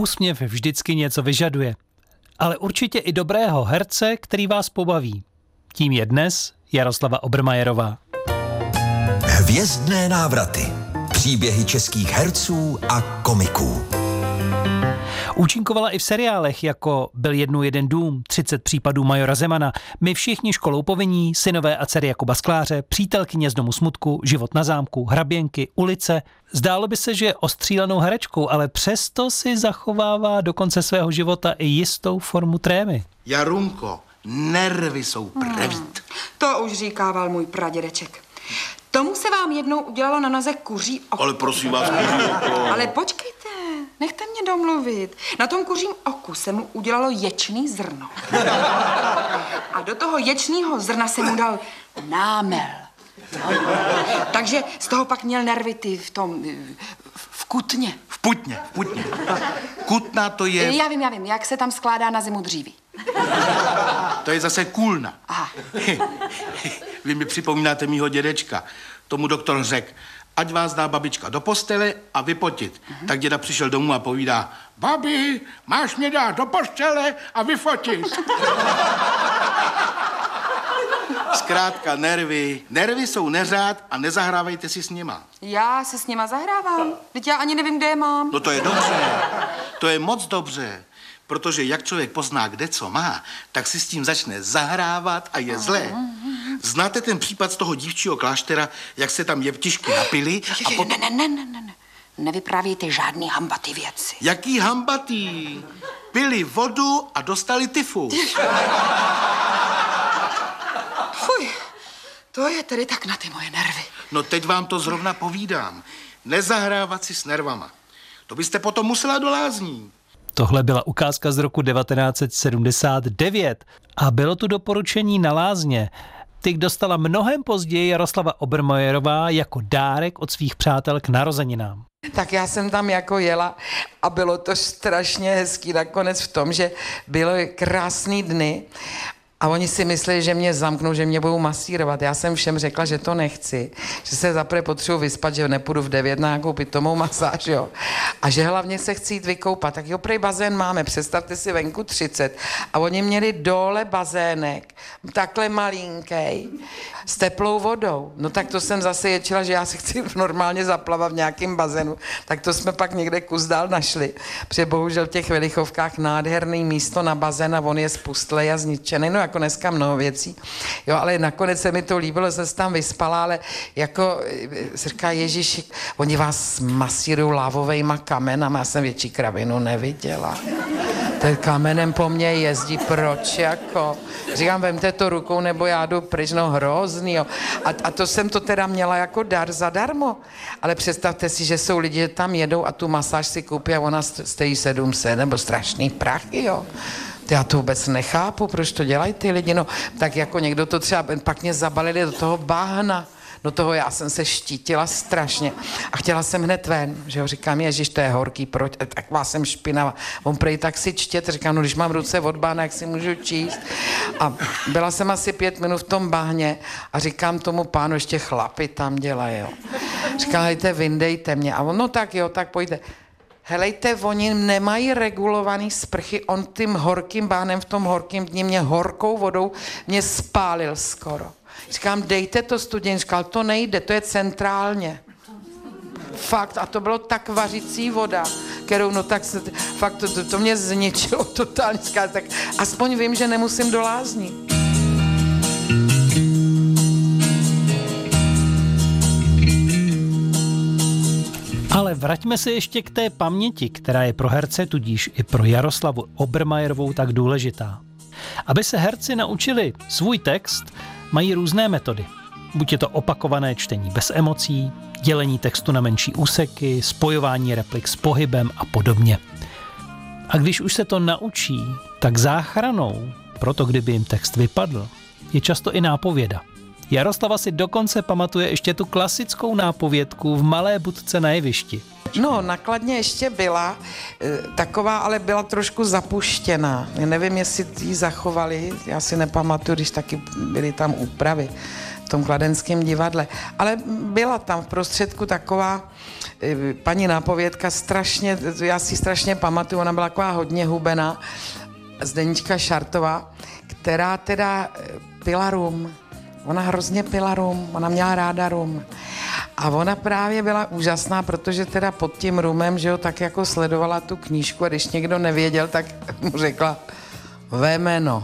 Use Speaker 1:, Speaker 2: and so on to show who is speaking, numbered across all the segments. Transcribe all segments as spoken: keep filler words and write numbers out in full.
Speaker 1: úsměv vždycky něco vyžaduje. Ale určitě i dobrého herce, který vás pobaví. Tím je dnes Jaroslava Obermajerová.
Speaker 2: Hvězdné návraty. Příběhy českých herců a komiků.
Speaker 1: Účinkovala i v seriálech jako Byl jednou jeden dům, třicet případů majora Zemana, My všichni školou povinní, Synové a dcery Jakuba Skláře, Přítelkyně z domu smutku, Život na zámku, Hraběnky, Ulice. Zdálo by se, že je ostřílenou herečkou, ale přesto si zachovává do konce svého života i jistou formu trémy.
Speaker 3: Jarunko, nervy jsou prevít. Hmm,
Speaker 4: to už říkával můj pradědeček. Tomu se vám jednou udělalo na noze kuří oko.
Speaker 3: Ale prosím vás, kuří oko.
Speaker 4: Ale počkejte, nechte mě domluvit. Na tom kuřím oku se mu udělalo ječný zrno. A do toho ječného zrna se mu dal námel. No. Takže z toho pak měl nervy ty v tom, v Kutně.
Speaker 3: V Putně, v Putně. Kutna to je...
Speaker 4: Já vím, já vím, jak se tam skládá na zimu dříví.
Speaker 3: To je zase Kůlna.
Speaker 4: Aha.
Speaker 3: Vy mi připomínáte mýho dědečka. Tomu doktor řekl, ať vás dá babička do postele a vypotit. Uh-huh. Tak děda přišel domů a povídá, babi, máš mě dát do postele a vyfotit. Zkrátka nervy. Nervy jsou neřád a nezahrávejte si s nima.
Speaker 4: Já se s nima zahrávám. Teď já ani nevím, kde je mám.
Speaker 3: No to je dobře. To je moc dobře. Protože jak člověk pozná, kde co má, tak si s tím začne zahrávat a je zlé. Znáte ten případ z toho dívčího kláštera, jak se tam jeptišky napili a potom...
Speaker 4: Ne, ne, ne, ne, ne. Nevyprávějte žádný hambatý věci.
Speaker 3: Jaký hambatý? Pili vodu a dostali tyfus.
Speaker 4: Fuj, to je tedy tak na ty moje nervy.
Speaker 3: No teď vám to zrovna povídám. Nezahrávat si s nervama. To byste potom musela do lázní.
Speaker 1: Tohle byla ukázka z roku devatenáct set sedmdesát devět a bylo tu doporučení na lázně. Ty dostala mnohem později Jaroslava Obermajerová jako dárek od svých přátel k narozeninám.
Speaker 5: Tak já jsem tam jako jela a bylo to strašně hezký nakonec v tom, že byly krásný dny a oni si mysleli, že mě zamknou, že mě budou masírovat. Já jsem všem řekla, že to nechci, že se zaprvé potřebuji vyspat, že nepůjdu v devět na nějakou pitomou masáž, jo. A že hlavně se chci jít vykoupat. Tak jo, prej bazén máme, představte si venku třicet. A oni měli dole bazének, takhle malinký, s teplou vodou. No tak to jsem zase ječila, že já se chci normálně zaplavat v nějakém bazénu. Tak to jsme pak někde kus dál našli. Protože bohužel v těch Velichovkách nádherný místo na bazén a on je spustlej a zničený. No jako dneska mnoho věcí. Jo, ale nakonec se mi to líbilo, jsem se tam vyspala, ale jako říká Ježíši, oni vás masírují lávovejma kamenama, já jsem větší kravinu neviděla. Ten kamenem po mně jezdí, proč jako? Říkám, vemte to rukou, nebo já jdu pryč, no hrozný, jo. A, a to jsem to teda měla jako dar zadarmo. Ale představte si, že jsou lidi, že tam jedou a tu masáž si koupí a ona stojí sedm set, nebo strašný prachy, jo. Já to vůbec nechápu, proč to dělají ty lidi, no tak jako někdo to třeba, pak mě zabalili do toho bahna, do toho já jsem se štítila strašně a chtěla jsem hned ven, že jo, říkám, ježiš, to je horký, proč, tak vás jsem špinavá, on prej tak si čtět, říkám, no když mám ruce od bahna, jak si můžu číst a byla jsem asi pět minut v tom bahně a říkám tomu pánu, ještě chlapi tam dělají, jo, říkám, hejte, vyndejte mě a on, no tak jo, tak pojďte. Helejte, oni nemají regulovaný sprchy, on tím horkým bánem v tom horkým dní mě horkou vodou mě spálil skoro. Říkám, dejte to studění, říkal, to nejde, to je centrálně. Fakt, a to bylo tak vařící voda, kterou, no tak se, fakt, to, to, to mě zničilo totálně, říkal, tak aspoň vím, že nemusím do lázní.
Speaker 1: Ale vraťme se ještě k té paměti, která je pro herce, tudíž i pro Jaroslavu Obermajerovou tak důležitá. Aby se herci naučili svůj text, mají různé metody. Buď je to opakované čtení bez emocí, dělení textu na menší úseky, spojování replik s pohybem a podobně. A když už se to naučí, tak záchranou, proto kdyby jim text vypadl, je často i nápověda. Jaroslava si dokonce pamatuje ještě tu klasickou nápovědku v malé budce na jevišti.
Speaker 5: No, nakladně ještě byla, taková, ale byla trošku zapuštěná. Já nevím, jestli ji zachovali, já si nepamatuju, když taky byly tam úpravy. tom kladenském divadle. Ale byla tam v prostředku taková paní nápovědka, strašně, já si strašně pamatuju, ona byla taková hodně hubená, Zdenička Šartová, která teda pila rum. Ona hrozně pila rum, ona měla ráda rum. A ona právě byla úžasná, protože teda pod tím rumem, že jo, tak jako sledovala tu knížku a když někdo nevěděl, tak mu řekla Vemeno.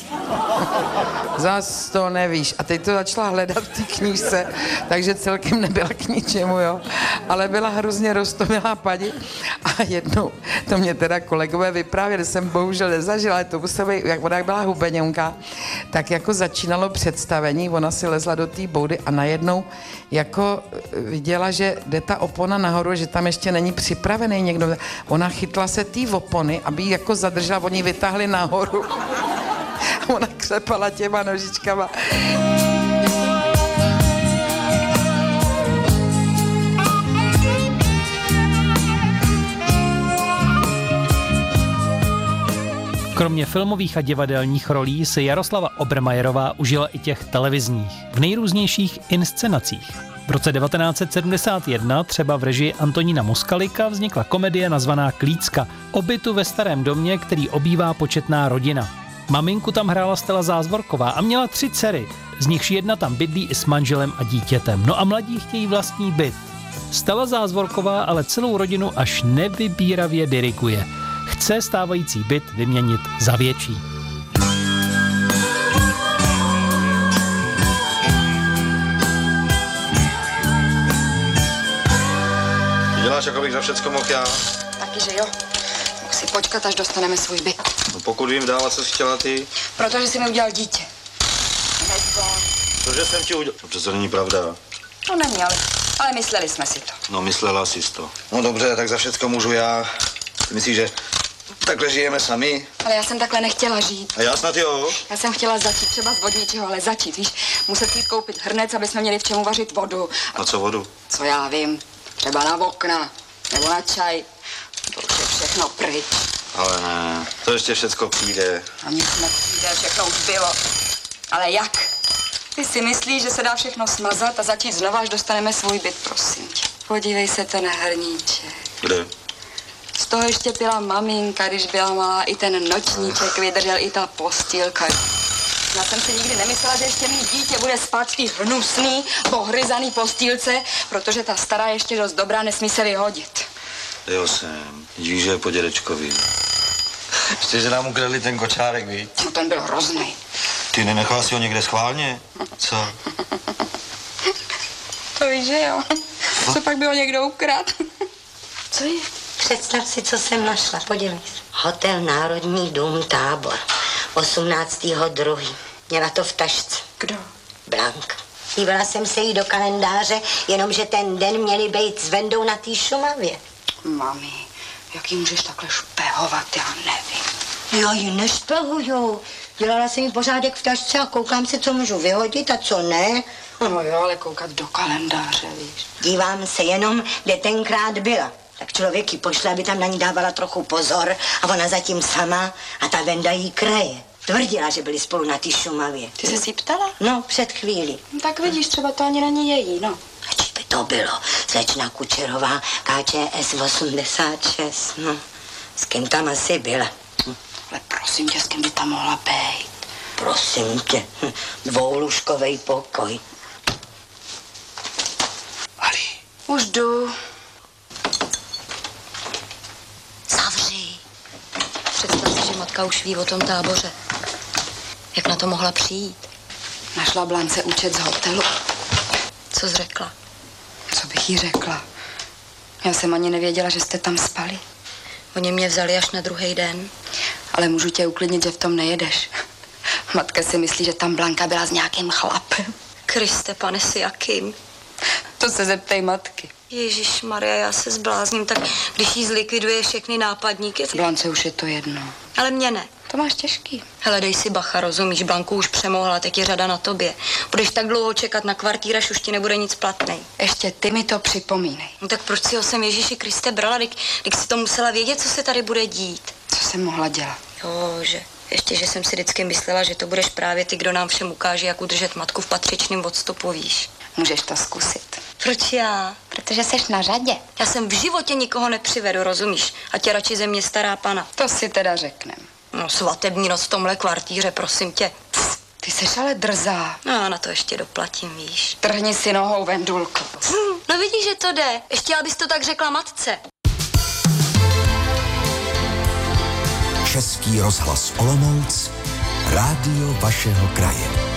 Speaker 5: Zas to nevíš. A teď to začala hledat v té knížce, takže celkem nebyla k ničemu, jo. Ale byla hrozně roztomilá paní. A jednou, to mě teda kolegové vyprávěli, jsem bohužel nezažila, ale to musela být, jak ona byla hubeňonka, tak jako začínalo představení, ona si lezla do té boudy a najednou jako viděla, že jde ta opona nahoru, že tam ještě není připravený někdo. Ona chytla se té opony, aby ji jako zadržela, oni vytáhli nahoru. Ona křepala těma nožičkama.
Speaker 1: Kromě filmových a divadelních rolí si Jaroslava Obermajerová užila i těch televizních, v nejrůznějších inscenacích. V roce devatenáct set sedmdesát jedna třeba v režii Antonína Moskalika vznikla komedie nazvaná Klícka o bytu ve starém domě, který obývá početná rodina. Maminku tam hrála Stella Zázvorková a měla tři dcery, z nichž jedna tam bydlí i s manželem a dítětem. No a mladí chtějí vlastní byt. Stella Zázvorková ale celou rodinu až nevybíravě diriguje. Chce stávající byt vyměnit za větší.
Speaker 6: Ty děláš, jako bych za všecko mohl já.
Speaker 4: Taky, že jo. Mohl si počkat, až dostaneme svůj byt.
Speaker 6: No pokud vím dál, co jsi chtěla ty.
Speaker 4: Protože jsi mi udělal dítě. Nezvon.
Speaker 6: Cože jsem ti udělal? To přece není pravda.
Speaker 4: No není, ale, ale mysleli jsme si to.
Speaker 6: No myslela jsi to. No dobře, tak za všecko můžu já. Ty myslíš, že takhle žijeme sami?
Speaker 4: Ale já jsem takhle nechtěla žít.
Speaker 6: A já snad jo.
Speaker 4: Já jsem chtěla začít třeba z vodničeho, ale začít, víš, muset jít koupit hrnec, aby jsme měli v čemu vařit vodu.
Speaker 6: A co vodu?
Speaker 4: Co já vím, třeba na okna, nebo na čaj. To už je všechno pryč.
Speaker 6: Ale ne, to ještě všecko přijde.
Speaker 4: A nic nepřijde, všechno už bylo. Ale jak? Ty si myslíš, že se dá všechno smazat a začít znova, až dostaneme svůj byt, prosím tě. Podívej se ten hrníček.
Speaker 6: Kde?
Speaker 4: Z toho ještě pila maminka, když byla malá, i ten nočníček vydržel, i ta postýlka. Já jsem si nikdy nemyslela, že ještě mít dítě bude spát v té hnusný, pohryzaný postýlce, protože ta stará ještě dost dobrá, nesmí se vyhodit.
Speaker 6: Jo jsem, víš, že je po dědečkovi. Ještě, že nám ukradli ten kočárek, víš?
Speaker 4: No ten byl hrozný.
Speaker 6: Ty nenechal si ho někde schválně? Co?
Speaker 4: To víš, že jo? Co pak by ho někdo ukradl?
Speaker 7: Co je? Představ si, co jsem našla. Podívej se. Hotel Národní dům Tábor. osmnáctého druhého Měla to v tašce.
Speaker 4: Kdo?
Speaker 7: Blanka. Dívala jsem se jí do kalendáře, jenomže ten den měli být s Vendou na té Šumavě.
Speaker 4: Mami, jak jí můžeš takhle špehovat, já nevím.
Speaker 7: Já ji nešpehuju. Dělala jsem jí pořádek v tašce a koukám se, co můžu vyhodit a co ne.
Speaker 4: No jo, ale koukat do kalendáře, víš.
Speaker 7: Dívám se jenom, kde tenkrát byla. Tak člověk ji pošle, aby tam na ní dávala trochu pozor a ona zatím sama a ta Venda jí kraje. Tvrdila, že byli spolu na té Šumavě.
Speaker 4: Ty jsi si ptala?
Speaker 7: No, před chvílí.
Speaker 4: Tak vidíš, třeba to ani není její, no.
Speaker 7: A či by to bylo? Slečna Kučerová, K Č S osmdesát šest, no. S kým tam asi byla? Hm.
Speaker 4: Ale prosím tě, s kým by tam mohla být?
Speaker 7: Prosím tě, hm. dvoulužkovej pokoj.
Speaker 4: Ali. Už jdu.
Speaker 7: Zavři.
Speaker 8: Představ si, že matka už ví o tom Táboře. Jak na to mohla přijít?
Speaker 4: Našla Blance účet z hotelu.
Speaker 8: Co jsi řekla?
Speaker 4: Co bych jí řekla? Já jsem ani nevěděla, že jste tam spali.
Speaker 8: Oni mě vzali až na druhý den.
Speaker 4: Ale můžu tě uklidnit, že v tom nejedeš. Matka si myslí, že tam Blanka byla s nějakým chlapem.
Speaker 8: Kriste, pane, si jakým?
Speaker 4: To se zeptej matky.
Speaker 8: Ježíš Maria, já se zblázním, tak když jí zlikviduje všechny nápadníky...
Speaker 4: Blance už je to jedno.
Speaker 8: Ale mě ne.
Speaker 4: To máš těžký.
Speaker 8: Hele, dej si bacha, rozumíš? Blanku už přemohla, tak je řada na tobě. Budeš tak dlouho čekat na kvartír, až už ti nebude nic platnej.
Speaker 4: Ještě ty mi to připomínej.
Speaker 8: No tak proč si ho sem Ježíši Kriste brala, když si to musela vědět, co se tady bude dít?
Speaker 4: Co jsem mohla dělat?
Speaker 8: Jo, že Ještě, že jsem si vždycky myslela, že to budeš právě ty, kdo nám všem ukáže, jak udržet matku v patřičném odstupu, víš.
Speaker 4: Můžeš to zkusit.
Speaker 8: Proč já?
Speaker 4: Protože seš na řadě.
Speaker 8: Já jsem v životě nikoho nepřivedu, rozumíš? A tě radši ze mě stará pana.
Speaker 4: To si teda řeknem.
Speaker 8: No, svatební noc v tomhle kvartíře, prosím tě. Pff.
Speaker 4: Ty seš ale drzá.
Speaker 8: No, já na to ještě doplatím, víš.
Speaker 4: Trhni si nohou, Vendulko.
Speaker 8: Hm, no vidíš, že to jde. Ještě abys to tak řekla matce.
Speaker 2: Český rozhlas Olomouc, rádio vašeho kraje.